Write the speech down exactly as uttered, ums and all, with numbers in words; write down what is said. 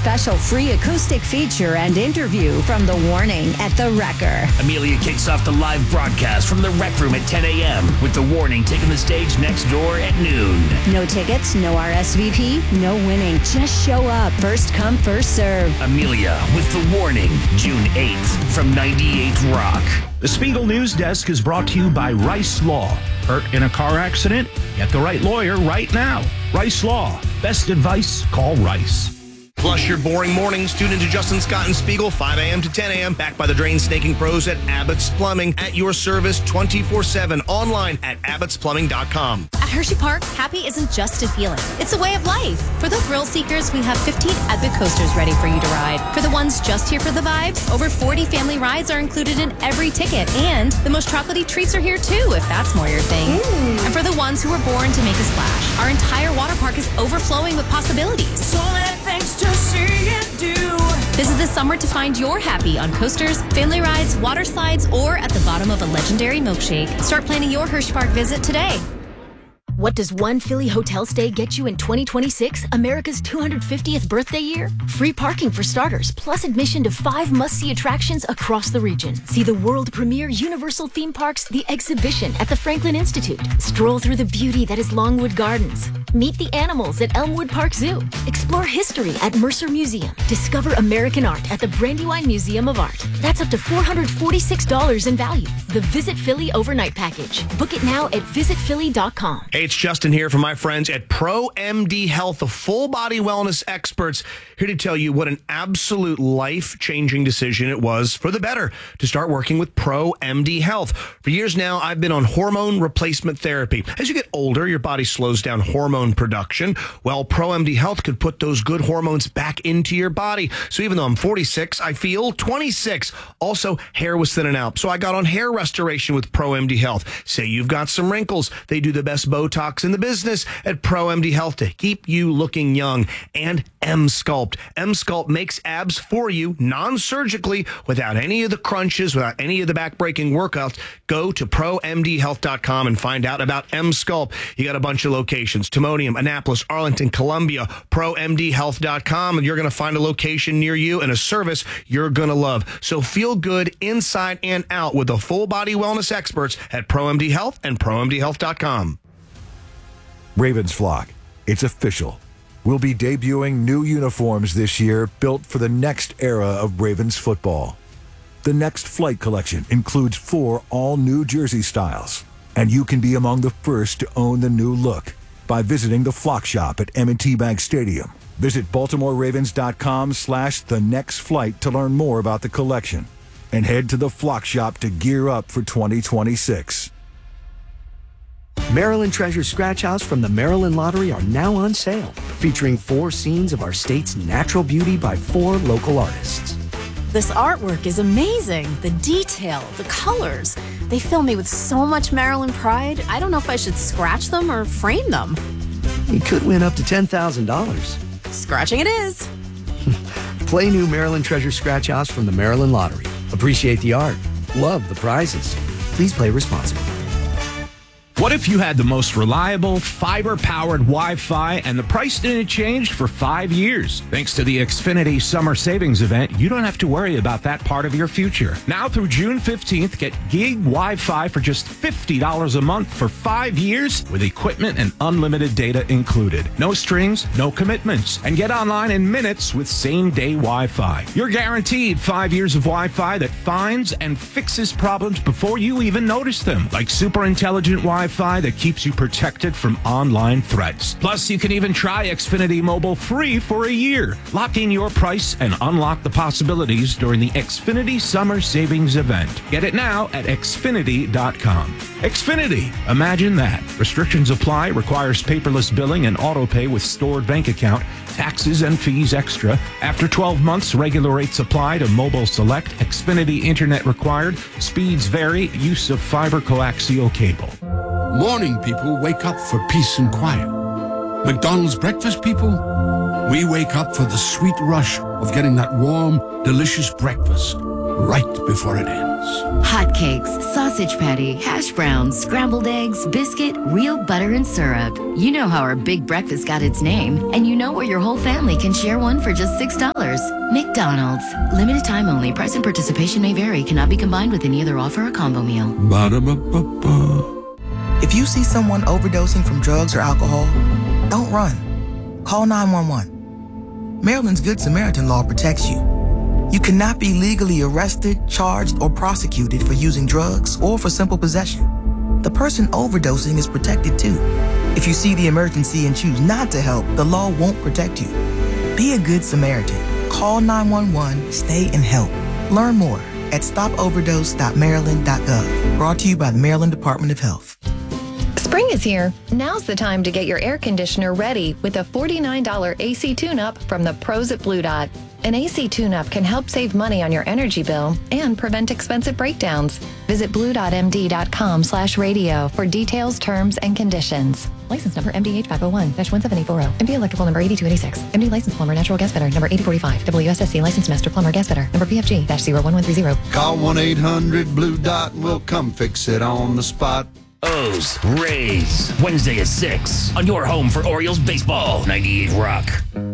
special free acoustic feature and interview from The Warning at The Wrecker. Amelia kicks off the live broadcast from the Rec Room at ten a.m. with The Warning taking the stage next door at noon. No tickets, no R S V P, no winning. Just show up. First come, first serve. Amelia with The Warning, June eighth from ninety-eight Rock. The Spiegel News Desk is brought to you by Rice Law. Hurt in a car accident? Get the right lawyer right now. Rice Law. Best advice? Call Rice. Flush your boring mornings. Tune into Justin Scott and Spiegel, five a.m. to ten a.m. Backed by the drain snaking pros at Abbott's Plumbing. At your service twenty-four seven. Online at abbots plumbing dot com. At Hershey Park, happy isn't just a feeling. It's a way of life. For the thrill seekers, we have fifteen epic coasters ready for you to ride. For the ones just here for the vibes, over forty family rides are included in every ticket. And the most chocolatey treats are here too, if that's more your thing. Ooh. And for the ones who were born to make a splash, our entire water park is overflowing with possibilities. So many things to see and do. Visit this summer to find your happy on coasters, family rides, water slides, or at the bottom of a legendary milkshake. Start planning your Hershey Park visit today. What does one Philly hotel stay get you in twenty twenty-six, America's two hundred fiftieth birthday year? Free parking for starters, plus admission to five must-see attractions across the region. See the world premiere Universal Theme Parks, The Exhibition at the Franklin Institute. Stroll through the beauty that is Longwood Gardens. Meet the animals at Elmwood Park Zoo. Explore history at Mercer Museum. Discover American art at the Brandywine Museum of Art. That's up to four hundred forty-six dollars in value. The Visit Philly Overnight Package. Book it now at visit philly dot com. Hey, it's Justin here from my friends at Pro M D Health, the full body wellness experts, here to tell you what an absolute life-changing decision it was for the better to start working with Pro M D Health. For years now, I've been on hormone replacement therapy. As you get older, your body slows down hormone production. Well, Pro M D Health could put those good hormones back into your body. So even though I'm forty-six, I feel twenty-six. Also, hair was thinning out, so I got on hair restoration with Pro M D Health. Say you've got some wrinkles, they do the best Botox in the business at Pro M D Health to keep you looking young. And M-Sculpt. M-Sculpt makes abs for you non-surgically without any of the crunches, without any of the back-breaking workouts. Go to pro m d health dot com and find out about M-Sculpt. You got a bunch of locations: Timonium, Annapolis, Arlington, Columbia. pro m d health dot com, and you're going to find a location near you and a service you're going to love. So feel good inside and out with the full-body wellness experts at Pro M D Health and pro m d health dot com. Ravens flock, it's official. We'll be debuting new uniforms this year built for the next era of Ravens football. The Next Flight collection includes four all-new jersey styles, and you can be among the first to own the new look by visiting the Flock Shop at M and T Bank Stadium. Visit baltimore ravens dot com slash the next flight to learn more about the collection, and head to the Flock Shop to gear up for twenty twenty-six. Maryland Treasure Scratch House from the Maryland Lottery are now on sale, featuring four scenes of our state's natural beauty by four local artists. This artwork is amazing. The detail, the colors, they fill me with so much Maryland pride. I don't know if I should scratch them or frame them. You could win up to ten thousand dollars. Scratching it is. Play new Maryland Treasure Scratch House from the Maryland Lottery. Appreciate the art. Love the prizes. Please play responsibly. What if you had the most reliable, fiber-powered Wi-Fi and the price didn't change for five years? Thanks to the Xfinity Summer Savings Event, you don't have to worry about that part of your future. Now through June fifteenth, get gig Wi-Fi for just fifty dollars a month for five years with equipment and unlimited data included. No strings, no commitments, and get online in minutes with same-day Wi-Fi. You're guaranteed five years of Wi-Fi that finds and fixes problems before you even notice them, like super intelligent Wi-Fi Wi-Fi that keeps you protected from online threats. Plus, you can even try Xfinity Mobile free for a year. Lock in your price and unlock the possibilities during the Xfinity Summer Savings Event. Get it now at xfinity dot com. Xfinity, imagine that. Restrictions apply, requires paperless billing and auto pay with stored bank account, taxes and fees extra. After twelve months, regular rates apply to Mobile Select. Xfinity Internet required. Speeds vary. Use of fiber coaxial cable. Morning people wake up for peace and quiet. McDonald's breakfast people, we wake up for the sweet rush of getting that warm, delicious breakfast. right before it ends. Hotcakes, sausage patty, hash browns, scrambled eggs, biscuit, real butter and syrup. You know how our big breakfast got its name, and you know where your whole family can share one for just six dollars. McDonald's. Limited time only. Price and participation may vary. Cannot be combined with any other offer or combo meal. Ba-da-ba-ba-ba. If you see someone overdosing from drugs or alcohol, don't run. Call nine one one. Maryland's Good Samaritan law protects you. You cannot be legally arrested, charged, or prosecuted for using drugs or for simple possession. The person overdosing is protected too. If you see the emergency and choose not to help, the law won't protect you. Be a Good Samaritan. Call nine one one, stay and help. Learn more at stop overdose dot maryland dot gov. Brought to you by the Maryland Department of Health. Spring is here. Now's the time to get your air conditioner ready with a forty-nine dollars A C tune-up from the pros at Blue Dot. An A C tune-up can help save money on your energy bill and prevent expensive breakdowns. Visit blue dot m d dot com slash radio for details, terms, and conditions. License number M D H five oh one dash one seven eight four zero. M D electrical number eighty-two eighty-six. M D license plumber natural gas fitter number eighty forty-five. W S S C license master plumber gas fitter number P F G zero one one three zero. Call one eight hundred blue dot and we'll come fix it on the spot. O's Rays, Wednesday at six on your home for Orioles baseball, ninety-eight Rock.